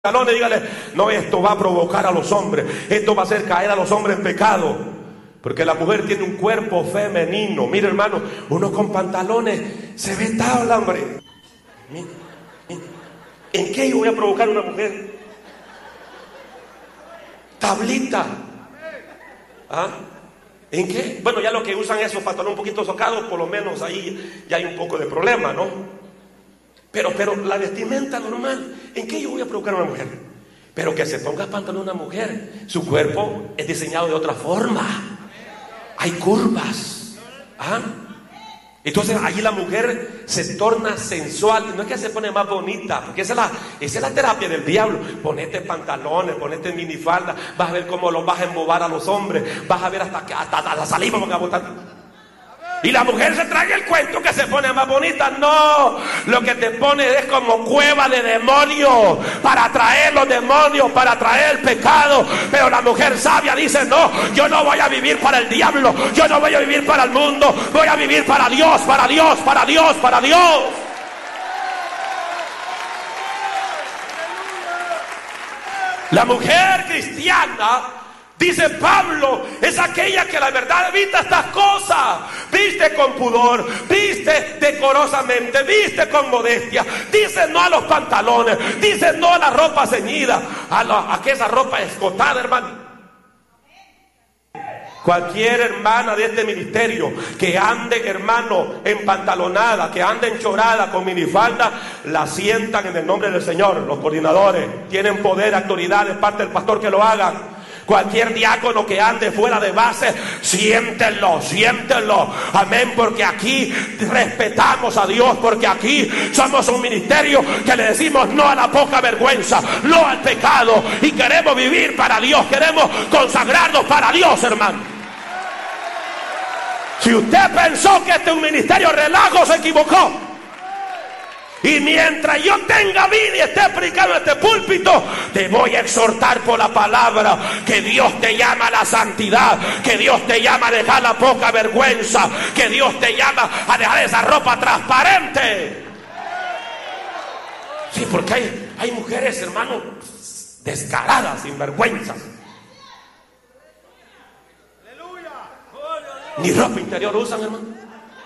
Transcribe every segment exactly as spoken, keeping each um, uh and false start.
pantalones, dígale, no, esto va a provocar a los hombres, esto va a hacer caer a los hombres en pecado, porque la mujer tiene un cuerpo femenino. Mire, hermano, uno con pantalones se ve tabla, hombre. ¿En qué yo voy a provocar a una mujer? Tablita. ¿Ah? ¿En qué? Bueno, ya los que usan esos pantalones un poquito socados, por lo menos ahí ya hay un poco de problema, ¿no? Pero, pero la vestimenta normal, ¿en qué yo voy a provocar a una mujer? Pero que se ponga pantalón una mujer, su cuerpo es diseñado de otra forma. Hay curvas. ¿Ah? Entonces ahí la mujer se torna sensual. No es que se pone más bonita, porque esa es la, esa es la terapia del diablo. Ponete pantalones, ponete minifalda, vas a ver cómo los vas a embobar a los hombres, vas a ver hasta que hasta, hasta la saliva van a botar. Y la mujer se trae el cuento que se pone más bonita. No, lo que te pone es como cueva de demonios, para atraer los demonios, para atraer el pecado. Pero la mujer sabia dice, no, yo no voy a vivir para el diablo, yo no voy a vivir para el mundo, voy a vivir para Dios, para Dios, para Dios, para Dios. La mujer cristiana, dice Pablo, es aquella que la verdad evita estas cosas. Viste con pudor, viste decorosamente, viste con modestia. Dice no a los pantalones, dice no a la ropa ceñida, a, la, a que esa ropa escotada, hermano. Cualquier hermana de este ministerio que ande, hermano, empantalonada, que ande enchorada con minifalda, la sientan en el nombre del Señor. Los coordinadores tienen poder, autoridad de parte del pastor que lo hagan. Cualquier diácono que ande fuera de base, siéntenlo, siéntenlo, amén, porque aquí respetamos a Dios, porque aquí somos un ministerio que le decimos no a la poca vergüenza, no al pecado, y queremos vivir para Dios, queremos consagrarnos para Dios, hermano. Si usted pensó que este es un ministerio relajo, se equivocó. Y mientras yo tenga vida y esté predicando en este púlpito, te voy a exhortar por la palabra que Dios te llama a la santidad, que Dios te llama a dejar la poca vergüenza, que Dios te llama a dejar esa ropa transparente. Sí, porque hay, hay mujeres, hermano, descaradas, sinvergüenzas. Ni ropa interior usan, hermano.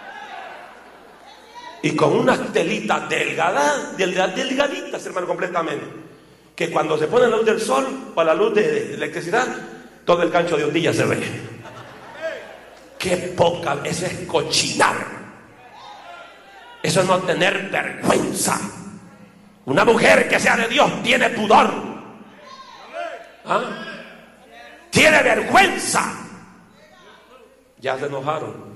Y con unas telitas delgadas, delgaditas, hermano, completamente. Que cuando se pone la luz del sol o la luz de electricidad, todo el gancho de un día se ve. Qué poca, eso es cochinar. Eso es no tener vergüenza. Una mujer que sea de Dios tiene pudor. ¿Ah? Tiene vergüenza. Ya se enojaron.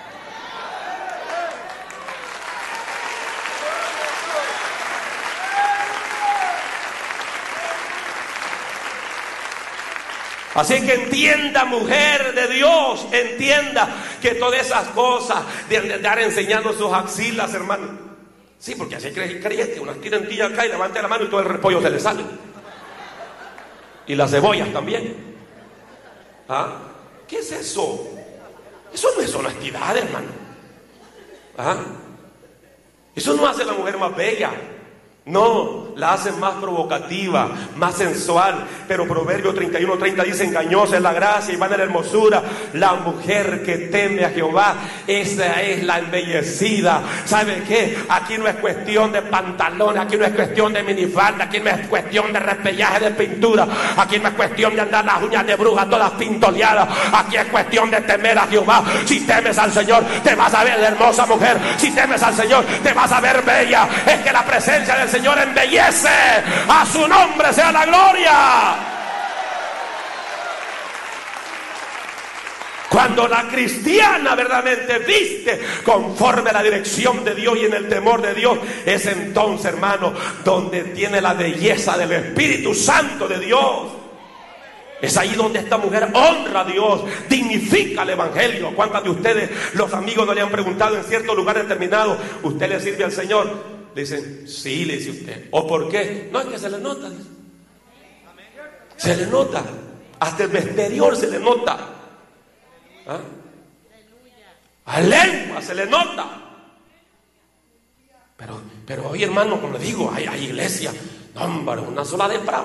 Así que entienda, mujer de Dios, entienda que todas esas cosas de andar enseñando sus axilas, hermano. Sí, porque así hay creyentes, unas tiran tilla acá y levanta la mano y todo el repollo se le sale. Y las cebollas también. ¿Ah? ¿Qué es eso? Eso no es honestidad, hermano. ¿Ah? Eso no hace a la mujer más bella. No, la hacen más provocativa, más sensual. Pero Proverbio treinta y uno treinta dice: engañosa es la gracia y vana la hermosura. La mujer que teme a Jehová, esa es la embellecida. ¿Sabe qué? Aquí no es cuestión de pantalones, aquí no es cuestión de minifalda, aquí no es cuestión de repellaje de pintura, aquí no es cuestión de andar las uñas de bruja todas pintoleadas. Aquí es cuestión de temer a Jehová. Si temes al Señor, te vas a ver hermosa, mujer. Si temes al Señor, te vas a ver bella. Es que la presencia del Señor embellece. A su nombre sea la gloria. Cuando la cristiana verdaderamente viste conforme a la dirección de Dios y en el temor de Dios, es entonces, hermano, donde tiene la belleza del Espíritu Santo de Dios. Es ahí donde esta mujer honra a Dios, dignifica el evangelio. ¿Cuántas de ustedes, los amigos, no le han preguntado en cierto lugar determinado: ¿usted le sirve al Señor? Le dicen, sí, le dice usted. ¿O por qué? No, es que se le nota. Se le nota. Hasta el exterior se le nota. ¿Ah? A lengua se le nota. Pero, pero hoy, hermano, como le digo, hay, hay iglesias Hombre, una sola depravada.